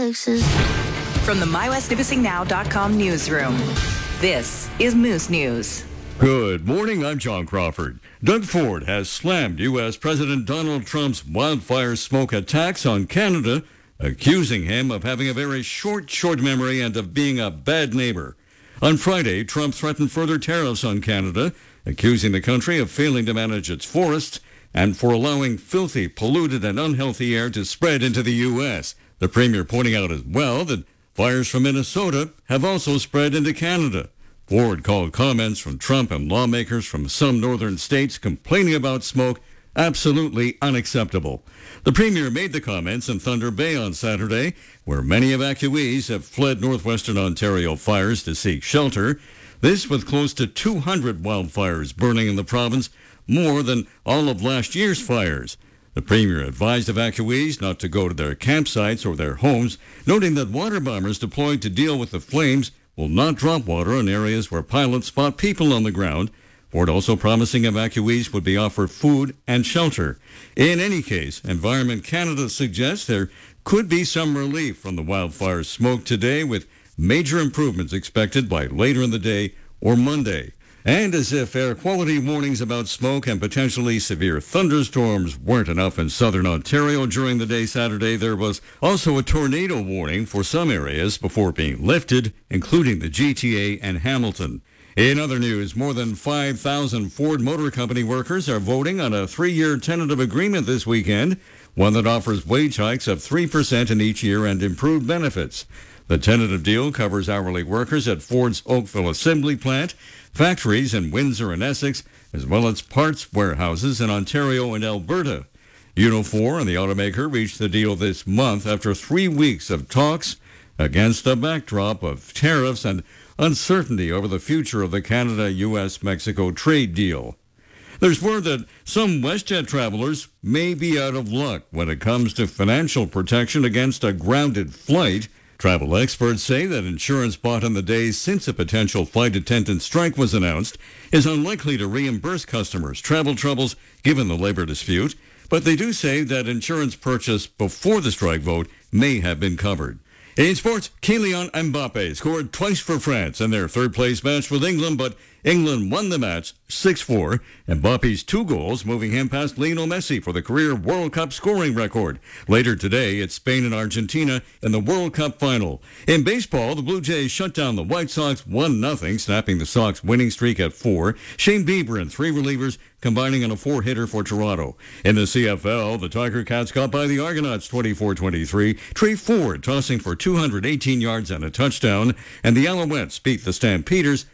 Texas. From the MyWestNipissingNow.com newsroom, this is Moose News. Good morning, I'm John Crawford. Doug Ford has slammed U.S. President Donald Trump's wildfire smoke attacks on Canada, accusing him of having a very short memory and of being a bad neighbor. On Friday, Trump threatened further tariffs on Canada, accusing the country of failing to manage its forests and for allowing filthy, polluted, and unhealthy air to spread into the U.S. The premier pointing out as well that fires from Minnesota have also spread into Canada. Ford called comments from Trump and lawmakers from some northern states complaining about smoke absolutely unacceptable. The premier made the comments in Thunder Bay on Saturday, where many evacuees have fled northwestern Ontario fires to seek shelter. This with close to 200 wildfires burning in the province, more than all of last year's fires. The premier advised evacuees not to go to their campsites or their homes, noting that water bombers deployed to deal with the flames will not drop water in areas where pilots spot people on the ground. Ford also promising evacuees would be offered food and shelter. In any case, Environment Canada suggests there could be some relief from the wildfire smoke today, with major improvements expected by later in the day or Monday. And as if air quality warnings about smoke and potentially severe thunderstorms weren't enough in southern Ontario during the day Saturday, there was also a tornado warning for some areas before being lifted, including the GTA and Hamilton. In other news, more than 5,000 Ford Motor Company workers are voting on a 3-year tentative agreement this weekend, one that offers wage hikes of 3% in each year and improved benefits. The tentative deal covers hourly workers at Ford's Oakville Assembly Plant, factories in Windsor and Essex, as well as parts warehouses in Ontario and Alberta. Unifor and the automaker reached the deal this month after 3 weeks of talks against a backdrop of tariffs and uncertainty over the future of the Canada-U.S.-Mexico trade deal. There's word that some WestJet travelers may be out of luck when it comes to financial protection against a grounded flight. Travel experts say that insurance bought in the days since a potential flight attendant strike was announced is unlikely to reimburse customers' travel troubles given the labor dispute, but they do say that insurance purchased before the strike vote may have been covered. In sports, Kylian Mbappe scored twice for France in their third-place match with England, but England won the match 6-4. Mbappe's 2 goals moving him past Lionel Messi for the career World Cup scoring record. Later today, it's Spain and Argentina in the World Cup final. In baseball, the Blue Jays shut down the White Sox 1-0, snapping the Sox winning streak at 4. Shane Bieber and 3 relievers combining on a 4-hitter for Toronto. In the CFL, the Tiger Cats got by the Argonauts 24-23. Trey Ford tossing for 218 yards and a touchdown, and the Alouettes beat the Stampeders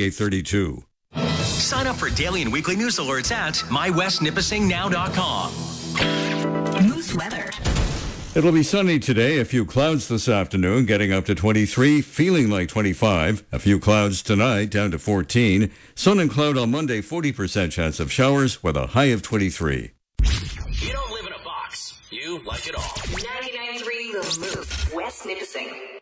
38-32. Sign up for daily and weekly news alerts at MyWestNipissingNow.com. Moose weather. It'll be sunny today, a few clouds this afternoon, getting up to 23, feeling like 25. A few clouds tonight, down to 14. Sun and cloud on Monday, 40% chance of showers with a high of 23. You don't live in a box. You like it all. 99.3 The Moose, West Nipissing.